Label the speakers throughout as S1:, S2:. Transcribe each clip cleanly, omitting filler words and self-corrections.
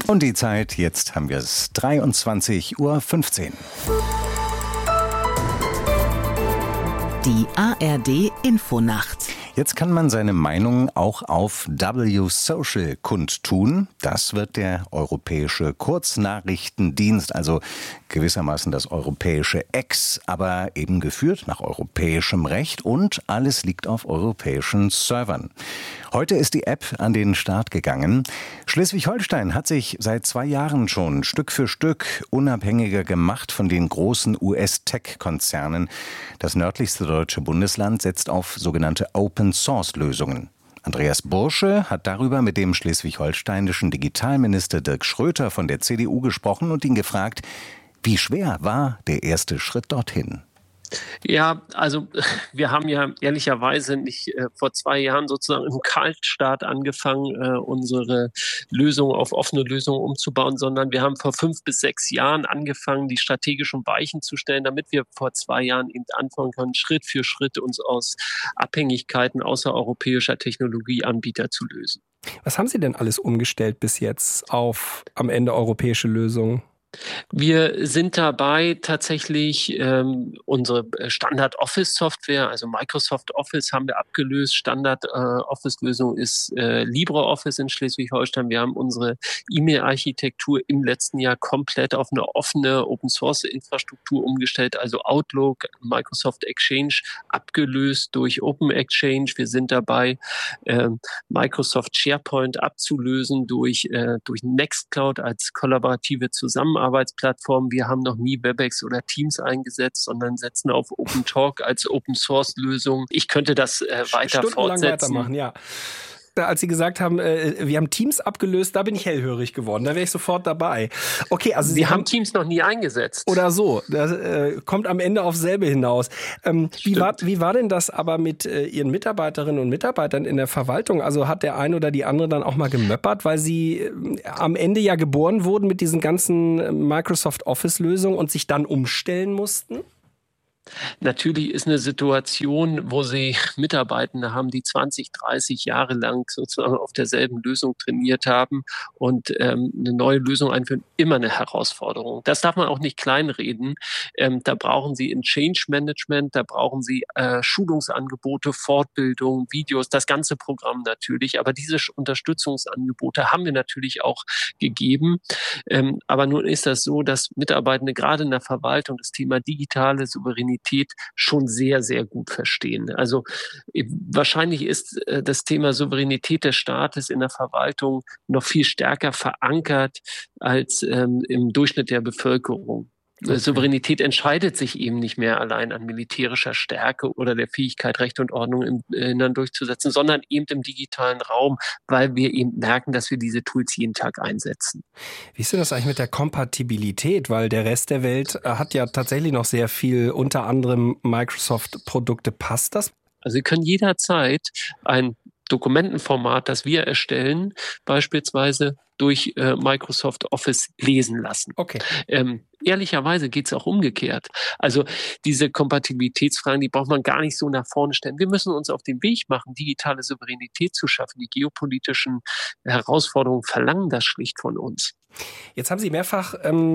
S1: Und die Zeit, jetzt haben wir es 23:15 Uhr.
S2: Die ARD Infonacht.
S1: Jetzt kann man seine Meinung auch auf W-Social kundtun. Das wird der europäische Kurznachrichtendienst, also gewissermaßen das europäische X, aber eben geführt nach europäischem Recht und alles liegt auf europäischen Servern. Heute ist die App an den Start gegangen. Schleswig-Holstein hat sich seit 2 Jahren schon Stück für Stück unabhängiger gemacht von den großen US-Tech-Konzernen. Das nördlichste deutsche Bundesland setzt auf sogenannte Open-Source-Lösungen. Andreas Bursche hat darüber mit dem schleswig-holsteinischen Digitalminister Dirk Schröter von der CDU gesprochen und ihn gefragt, wie schwer war der erste Schritt dorthin?
S3: Ja, also wir haben ja ehrlicherweise nicht vor 2 Jahren sozusagen im Kaltstart angefangen, unsere Lösung auf offene Lösungen umzubauen, sondern wir haben vor 5 bis 6 Jahren angefangen, die strategischen Weichen zu stellen, damit wir vor 2 Jahren eben anfangen können, Schritt für Schritt uns aus Abhängigkeiten außereuropäischer Technologieanbieter zu lösen.
S4: Was haben Sie denn alles umgestellt bis jetzt auf am Ende europäische Lösungen?
S3: Wir sind dabei, tatsächlich unsere Standard-Office-Software, also Microsoft Office, haben wir abgelöst. Standard-Office-Lösung ist LibreOffice in Schleswig-Holstein. Wir haben unsere E-Mail-Architektur im letzten Jahr komplett auf eine offene Open-Source-Infrastruktur umgestellt, also Outlook, Microsoft Exchange abgelöst durch Open Exchange. Wir sind dabei, Microsoft SharePoint abzulösen durch Nextcloud als kollaborative Zusammenarbeitsplattform. Wir haben noch nie WebEx oder Teams eingesetzt, sondern setzen auf OpenTalk als Open-Source-Lösung. Ich könnte das weiter fortsetzen.
S4: Weitermachen, ja. Als Sie gesagt haben, wir haben Teams abgelöst, da bin ich hellhörig geworden. Da wäre ich sofort dabei. Okay, also
S3: Sie haben Teams noch nie eingesetzt.
S4: Oder so. Das kommt am Ende aufs selbe hinaus. Wie war denn das aber mit Ihren Mitarbeiterinnen und Mitarbeitern in der Verwaltung? Also hat der eine oder die andere dann auch mal gemöppert, weil sie am Ende ja geboren wurden mit diesen ganzen Microsoft Office-Lösungen und sich dann umstellen mussten?
S3: Natürlich ist eine Situation, wo Sie Mitarbeitende haben, die 20, 30 Jahre lang sozusagen auf derselben Lösung trainiert haben und eine neue Lösung einführen, immer eine Herausforderung. Das darf man auch nicht kleinreden. Da brauchen Sie ein Change Management, da brauchen Sie Schulungsangebote, Fortbildung, Videos, das ganze Programm natürlich. Aber diese Unterstützungsangebote haben wir natürlich auch gegeben. Aber nun ist das so, dass Mitarbeitende gerade in der Verwaltung das Thema digitale Souveränität schon sehr, sehr gut verstehen. Also wahrscheinlich ist das Thema Souveränität des Staates in der Verwaltung noch viel stärker verankert als im Durchschnitt der Bevölkerung. Okay. Souveränität entscheidet sich eben nicht mehr allein an militärischer Stärke oder der Fähigkeit, Recht und Ordnung im Innern durchzusetzen, sondern eben im digitalen Raum, weil wir eben merken, dass wir diese Tools jeden Tag einsetzen.
S4: Wie ist denn das eigentlich mit der Kompatibilität? Weil der Rest der Welt hat ja tatsächlich noch sehr viel, unter anderem Microsoft-Produkte. Passt das?
S3: Also Sie können jederzeit ein Dokumentenformat, das wir erstellen, beispielsweise durch Microsoft Office lesen lassen.
S4: Okay.
S3: Ehrlicherweise geht es auch umgekehrt. Also diese Kompatibilitätsfragen, die braucht man gar nicht so nach vorne stellen. Wir müssen uns auf den Weg machen, digitale Souveränität zu schaffen. Die geopolitischen Herausforderungen verlangen das schlicht von uns.
S4: Jetzt haben Sie mehrfach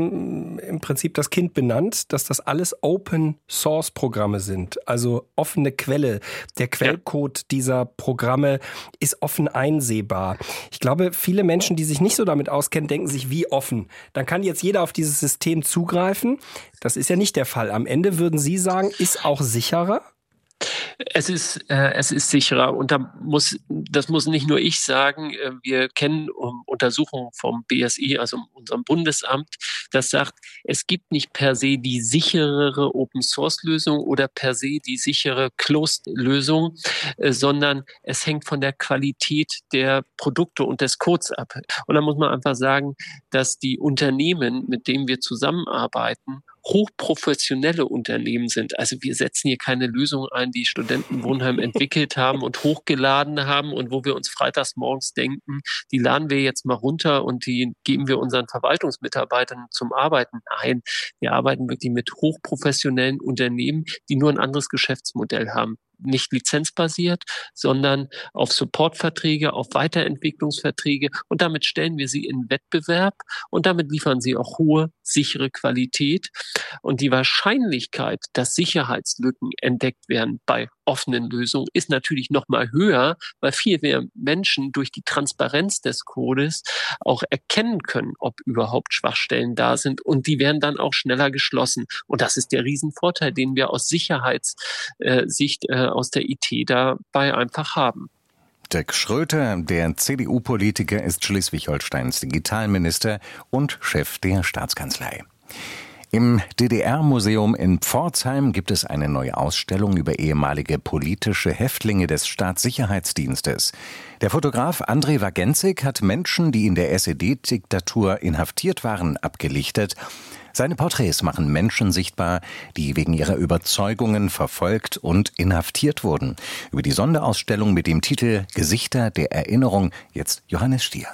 S4: im Prinzip das Kind benannt, dass das alles Open-Source-Programme sind, also offene Quelle. Der Quellcode dieser Programme ist offen einsehbar. Ich glaube, viele Menschen, die sich nicht so damit auskennen, denken sich, wie offen. Dann kann jetzt jeder auf dieses System zugreifen. Das ist ja nicht der Fall. Am Ende würden Sie sagen, ist auch sicherer?
S3: Es ist sicherer und das muss nicht nur ich sagen. Wir kennen Untersuchungen vom BSI, also unserem Bundesamt, das sagt, es gibt nicht per se die sicherere Open-Source-Lösung oder per se die sichere Closed-Lösung, sondern es hängt von der Qualität der Produkte und des Codes ab. Und da muss man einfach sagen, dass die Unternehmen, mit denen wir zusammenarbeiten, hochprofessionelle Unternehmen sind. Also wir setzen hier keine Lösung ein, die Studentenwohnheim entwickelt haben und hochgeladen haben und wo wir uns freitags morgens denken, die laden wir jetzt mal runter und die geben wir unseren Verwaltungsmitarbeitern zum Arbeiten. Nein, wir arbeiten wirklich mit hochprofessionellen Unternehmen, die nur ein anderes Geschäftsmodell haben. nicht lizenzbasiert, sondern auf Supportverträge, auf Weiterentwicklungsverträge. Und damit stellen wir sie in Wettbewerb und damit liefern sie auch hohe, sichere Qualität. Und die Wahrscheinlichkeit, dass Sicherheitslücken entdeckt werden bei offenen Lösungen, ist natürlich noch mal höher, weil viel mehr Menschen durch die Transparenz des Codes auch erkennen können, ob überhaupt Schwachstellen da sind. Und die werden dann auch schneller geschlossen. Und das ist der Riesenvorteil, den wir aus Sicherheitssicht aus der IT dabei einfach haben.
S1: Dirk Schröter, der CDU-Politiker, ist Schleswig-Holsteins Digitalminister und Chef der Staatskanzlei. Im DDR-Museum in Pforzheim gibt es eine neue Ausstellung über ehemalige politische Häftlinge des Staatssicherheitsdienstes. Der Fotograf André Wagenzig hat Menschen, die in der SED-Diktatur inhaftiert waren, abgelichtet. Seine Porträts machen Menschen sichtbar, die wegen ihrer Überzeugungen verfolgt und inhaftiert wurden. Über die Sonderausstellung mit dem Titel Gesichter der Erinnerung jetzt Johannes Stier.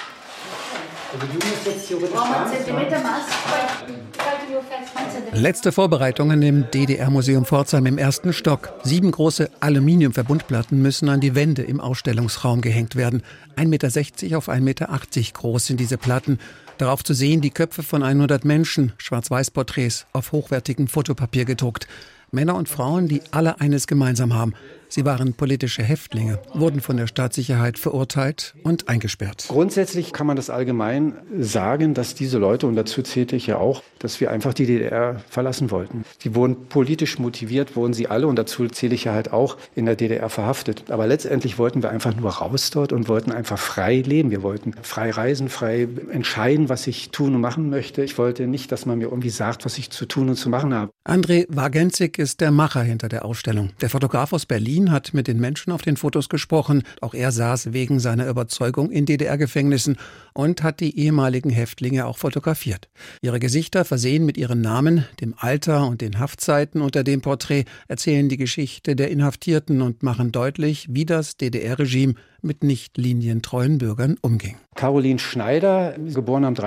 S5: Letzte Vorbereitungen im DDR-Museum Pforzheim im 1. Stock. 7 große Aluminiumverbundplatten müssen an die Wände im Ausstellungsraum gehängt werden. 1,60 Meter auf 1,80 Meter groß sind diese Platten. Darauf zu sehen die Köpfe von 100 Menschen, Schwarz-Weiß-Porträts auf hochwertigem Fotopapier gedruckt. Männer und Frauen, die alle eines gemeinsam haben. Sie waren politische Häftlinge, wurden von der Staatssicherheit verurteilt und eingesperrt.
S6: Grundsätzlich kann man das allgemein sagen, dass diese Leute, und dazu zählte ich ja auch, dass wir einfach die DDR verlassen wollten. Die wurden politisch motiviert, wurden sie alle, und dazu zähle ich ja halt auch, in der DDR verhaftet. Aber letztendlich wollten wir einfach nur raus dort und wollten einfach frei leben. Wir wollten frei reisen, frei entscheiden, was ich tun und machen möchte. Ich wollte nicht, dass man mir irgendwie sagt, was ich zu tun und zu machen habe.
S5: André Wagenzig ist der Macher hinter der Ausstellung. Der Fotograf aus Berlin hat mit den Menschen auf den Fotos gesprochen. Auch er saß wegen seiner Überzeugung in DDR-Gefängnissen und hat die ehemaligen Häftlinge auch fotografiert. Ihre Gesichter, versehen mit ihren Namen, dem Alter und den Haftzeiten unter dem Porträt, erzählen die Geschichte der Inhaftierten und machen deutlich, wie das DDR-Regime mit nicht linientreuen Bürgern umging.
S6: Caroline Schneider, geboren am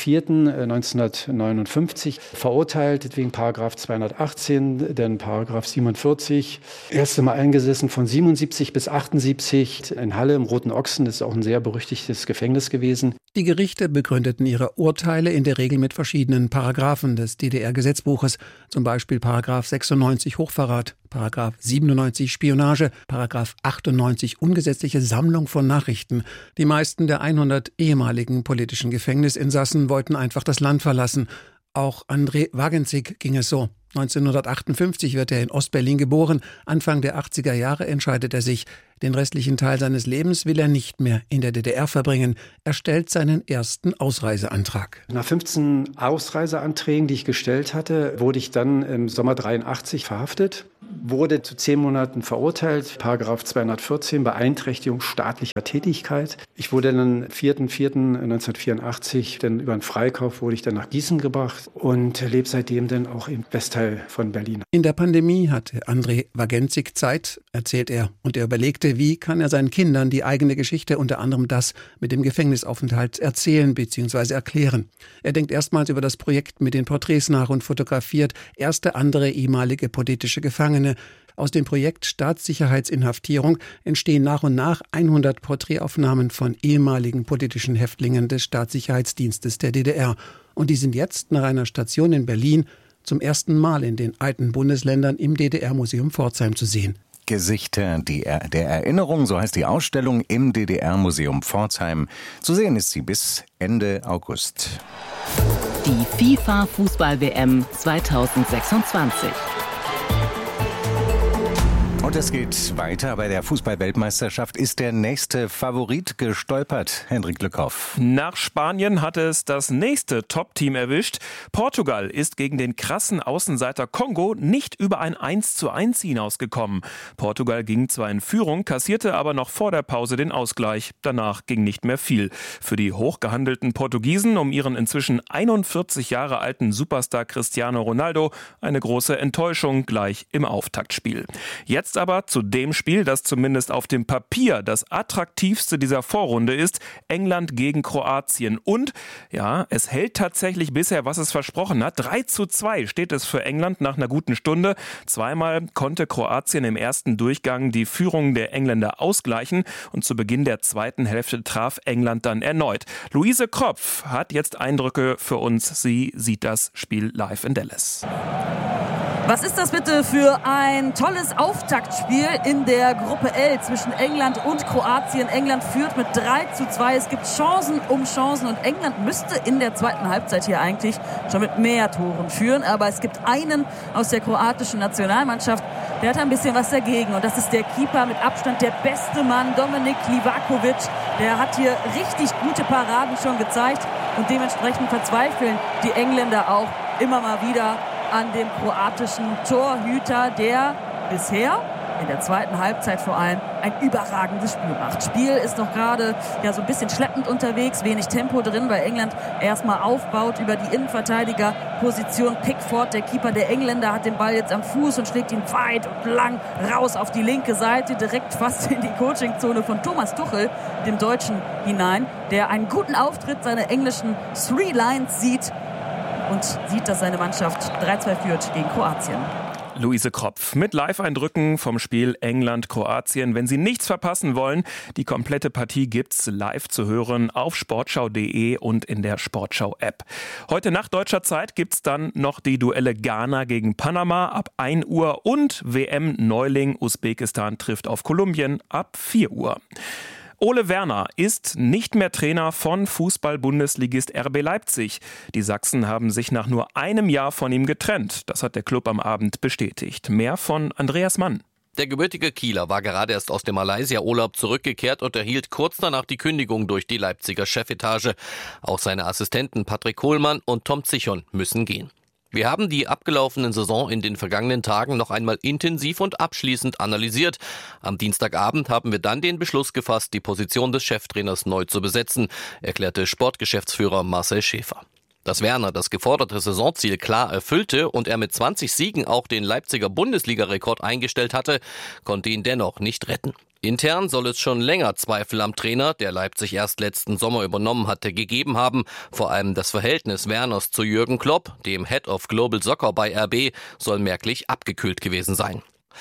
S6: 13.04.1959, verurteilt wegen Paragraph 218, dann Paragraph 47. Erst einmal eingesessen von 77 bis 78 in Halle im Roten Ochsen. Das ist auch ein sehr berüchtigtes Gefängnis gewesen.
S5: Die Gerichte begründeten ihre Urteile in der Regel mit verschiedenen Paragraphen des DDR-Gesetzbuches, zum Beispiel Paragraph 96 Hochverrat, Paragraph 97 Spionage, Paragraph 98 ungesetzliche Sammlung von Nachrichten. Die meisten der 100 ehemaligen politischen Gefängnisinsassen wollten einfach das Land verlassen. Auch André Wagenzig ging es so. 1958 wird er in Ostberlin geboren. Anfang der 80er Jahre entscheidet er sich. Den restlichen Teil seines Lebens will er nicht mehr in der DDR verbringen. Er stellt seinen ersten Ausreiseantrag.
S6: Nach 15 Ausreiseanträgen, die ich gestellt hatte, wurde ich dann im Sommer 83 verhaftet, wurde zu 10 Monaten verurteilt, Paragraph 214, Beeinträchtigung staatlicher Tätigkeit. Ich wurde dann am 4.4.1984, dann über einen Freikauf wurde ich dann nach Gießen gebracht und lebe seitdem dann auch im Westteil von Berlin.
S5: In der Pandemie hatte André Wagenzig Zeit, erzählt er, und er überlegte, wie kann er seinen Kindern die eigene Geschichte, unter anderem das mit dem Gefängnisaufenthalt, erzählen bzw. erklären. Er denkt erstmals über das Projekt mit den Porträts nach und fotografiert erste andere ehemalige politische Gefangene. Aus dem Projekt Staatssicherheitsinhaftierung entstehen nach und nach 100 Porträtaufnahmen von ehemaligen politischen Häftlingen des Staatssicherheitsdienstes der DDR. Und die sind jetzt nach einer Station in Berlin zum ersten Mal in den alten Bundesländern im DDR-Museum Pforzheim zu sehen.
S1: Gesichter der Erinnerung, so heißt die Ausstellung im DDR-Museum Pforzheim. Zu sehen ist sie bis Ende August.
S2: Die FIFA-Fußball-WM 2026.
S1: Und es geht weiter. Bei der Fußball-Weltmeisterschaft ist der nächste Favorit gestolpert. Hendrik Lückhoff.
S7: Nach Spanien hat es das nächste Top-Team erwischt. Portugal ist gegen den krassen Außenseiter Kongo nicht über ein 1:1 hinausgekommen. Portugal ging zwar in Führung, kassierte aber noch vor der Pause den Ausgleich. Danach ging nicht mehr viel. Für die hochgehandelten Portugiesen um ihren inzwischen 41 Jahre alten Superstar Cristiano Ronaldo eine große Enttäuschung gleich im Auftaktspiel. Jetzt jetzt aber zu dem Spiel, das zumindest auf dem Papier das attraktivste dieser Vorrunde ist, England gegen Kroatien. Und ja, es hält tatsächlich bisher, was es versprochen hat. 3:2 steht es für England nach einer guten Stunde. Zweimal konnte Kroatien im ersten Durchgang die Führung der Engländer ausgleichen und zu Beginn der zweiten Hälfte traf England dann erneut. Luise Kropf hat jetzt Eindrücke für uns. Sie sieht das Spiel live in Dallas.
S8: Was ist das bitte für ein tolles Auftaktspiel in der Gruppe L zwischen England und Kroatien? England führt mit 3:2. Es gibt Chancen um Chancen und England müsste in der zweiten Halbzeit hier eigentlich schon mit mehr Toren führen. Aber es gibt einen aus der kroatischen Nationalmannschaft, der hat ein bisschen was dagegen. Und das ist der Keeper, mit Abstand der beste Mann, Dominik Livakovic. Der hat hier richtig gute Paraden schon gezeigt. Und dementsprechend verzweifeln die Engländer auch immer mal wieder an dem kroatischen Torhüter, der bisher in der zweiten Halbzeit vor allem ein überragendes Spiel macht. Spiel ist noch gerade so ein bisschen schleppend unterwegs, wenig Tempo drin, weil England erstmal aufbaut über die Innenverteidigerposition. Pickford, der Keeper der Engländer, hat den Ball jetzt am Fuß und schlägt ihn weit und lang raus auf die linke Seite, direkt fast in die Coachingzone von Thomas Tuchel, dem Deutschen, hinein, der einen guten Auftritt seiner englischen Three Lions sieht und sieht, dass seine Mannschaft 3:2 führt gegen Kroatien.
S7: Luise Kropf mit Live-Eindrücken vom Spiel England-Kroatien. Wenn Sie nichts verpassen wollen, die komplette Partie gibt's live zu hören auf sportschau.de und in der Sportschau-App. Heute nach deutscher Zeit gibt's dann noch die Duelle Ghana gegen Panama ab 1 Uhr und WM-Neuling Usbekistan trifft auf Kolumbien ab 4 Uhr. Ole Werner ist nicht mehr Trainer von Fußball-Bundesligist RB Leipzig. Die Sachsen haben sich nach nur einem Jahr von ihm getrennt. Das hat der Club am Abend bestätigt. Mehr von Andreas Mann.
S9: Der gebürtige Kieler war gerade erst aus dem Malaysia-Urlaub zurückgekehrt und erhielt kurz danach die Kündigung durch die Leipziger Chefetage. Auch seine Assistenten Patrick Kohlmann und Tom Zichon müssen gehen. Wir haben die abgelaufenen Saison in den vergangenen Tagen noch einmal intensiv und abschließend analysiert. Am Dienstagabend haben wir dann den Beschluss gefasst, die Position des Cheftrainers neu zu besetzen, erklärte Sportgeschäftsführer Marcel Schäfer. Dass Werner das geforderte Saisonziel klar erfüllte und er mit 20 Siegen auch den Leipziger Bundesliga-Rekord eingestellt hatte, konnte ihn dennoch nicht retten. Intern soll es schon länger Zweifel am Trainer, der Leipzig erst letzten Sommer übernommen hatte, gegeben haben. Vor allem das Verhältnis Werners zu Jürgen Klopp, dem Head of Global Soccer bei RB, soll merklich abgekühlt gewesen sein.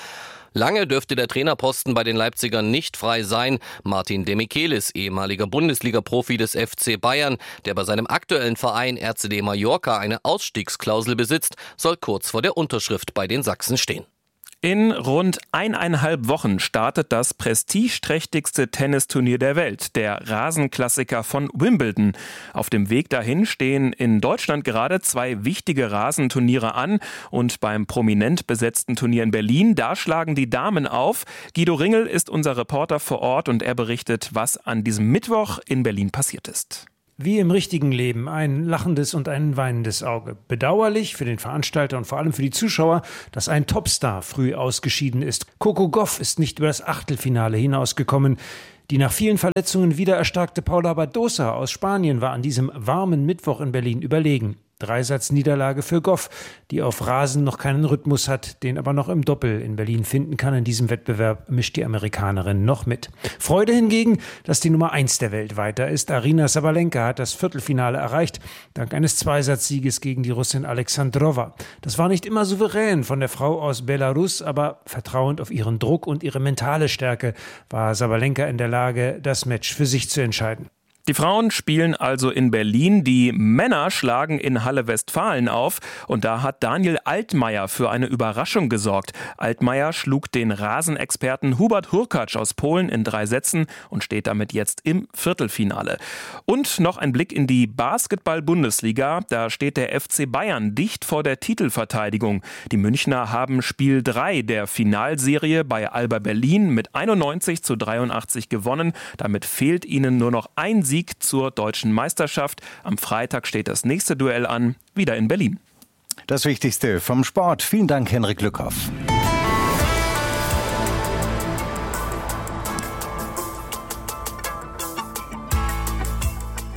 S9: Lange dürfte der Trainerposten bei den Leipzigern nicht frei sein. Martin de Michelis, ehemaliger Bundesliga-Profi des FC Bayern, der bei seinem aktuellen Verein RCD Mallorca eine Ausstiegsklausel besitzt, soll kurz vor der Unterschrift bei den Sachsen stehen.
S7: In rund 1,5 Wochen startet das prestigeträchtigste Tennisturnier der Welt, der Rasenklassiker von Wimbledon. Auf dem Weg dahin stehen in Deutschland gerade 2 wichtige Rasenturniere an und beim prominent besetzten Turnier in Berlin, da schlagen die Damen auf. Guido Ringel ist unser Reporter vor Ort und er berichtet, was an diesem Mittwoch in Berlin passiert ist.
S10: Wie im richtigen Leben, ein lachendes und ein weinendes Auge. Bedauerlich für den Veranstalter und vor allem für die Zuschauer, dass ein Topstar früh ausgeschieden ist. Coco Gauff ist nicht über das Achtelfinale hinausgekommen. Die nach vielen Verletzungen wieder erstarkte Paula Badosa aus Spanien war an diesem warmen Mittwoch in Berlin überlegen. 3-Satz-Niederlage für Gauff, die auf Rasen noch keinen Rhythmus hat, den aber noch im Doppel in Berlin finden kann. In diesem Wettbewerb mischt die Amerikanerin noch mit. Freude hingegen, dass die Nummer 1 der Welt weiter ist. Aryna Sabalenka hat das Viertelfinale erreicht, dank eines 2-Satz-Sieges gegen die Russin Alexandrova. Das war nicht immer souverän von der Frau aus Belarus, aber vertrauend auf ihren Druck und ihre mentale Stärke war Sabalenka in der Lage, das Match für sich zu entscheiden.
S7: Die Frauen spielen also in Berlin, die Männer schlagen in Halle Westfalen auf und da hat Daniel Altmaier für eine Überraschung gesorgt. Altmaier schlug den Rasenexperten Hubert Hurkacz aus Polen in 3 Sätzen und steht damit jetzt im Viertelfinale. Und noch ein Blick in die Basketball-Bundesliga, da steht der FC Bayern dicht vor der Titelverteidigung. Die Münchner haben Spiel 3 der Finalserie bei Alba Berlin mit 91:83 gewonnen. Damit fehlt ihnen nur noch ein Sieg zur deutschen Meisterschaft. Am Freitag steht das nächste Duell an, wieder in Berlin.
S1: Das Wichtigste vom Sport. Vielen Dank, Henrik Lückhoff.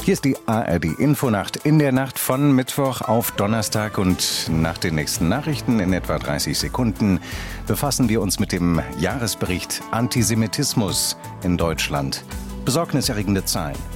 S1: Hier ist die ARD-Infonacht in der Nacht von Mittwoch auf Donnerstag und nach den nächsten Nachrichten in etwa 30 Sekunden befassen wir uns mit dem Jahresbericht Antisemitismus in Deutschland. Besorgniserregende Zahlen.